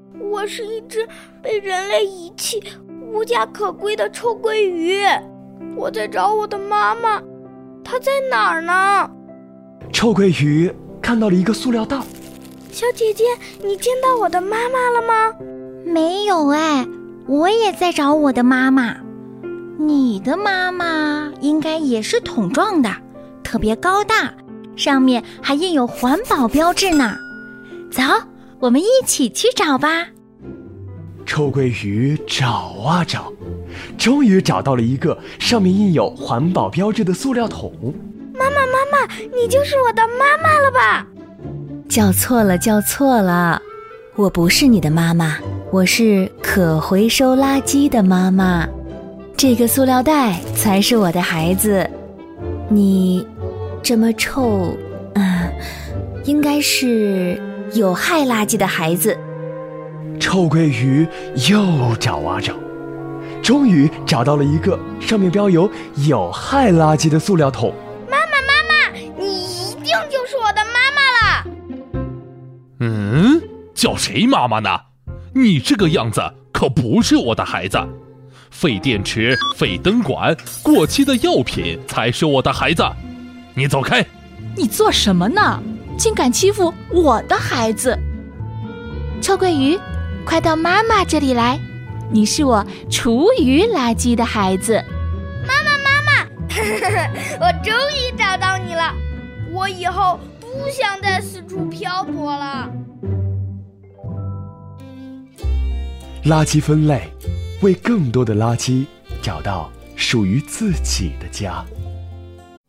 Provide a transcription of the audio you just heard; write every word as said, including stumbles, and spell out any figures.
我是一只被人类遗弃、无家可归的臭鳜鱼，我在找我的妈妈，她在哪儿呢？ 臭鳜鱼看到了一个塑料袋。 小姐姐，你见到我的妈妈了吗？ 没有哎，我也在找我的妈妈。你的妈妈应该也是桶状的，特别高大，上面还印有环保标志呢。走，我们一起去找吧。 臭鳜鱼找啊找，终于找到了一个上面印有环保标志的塑料桶。 妈妈妈妈，你就是我的妈妈了吧？ 叫错了叫错了，我不是你的妈妈，我是可回收垃圾的妈妈。这个塑料袋才是我的孩子。你这么臭，嗯，应该是有害垃圾的孩子。 臭鳜鱼又找啊找，终于找到了一个上面标有有害垃圾的塑料桶。 妈妈妈妈，你一定就是我的妈妈了。 嗯，叫谁妈妈呢？你这个样子可不是我的孩子。废电池、废灯管、过期的药品才是我的孩子。你走开！ 你做什么呢？竟敢欺负我的孩子！ 臭鳜鱼，快到妈妈这里来，你是我厨余垃圾的孩子。 妈妈妈妈，我终于找到你了，我以后不想再四处漂泊了。 垃圾分类，为更多的垃圾找到属于自己的家。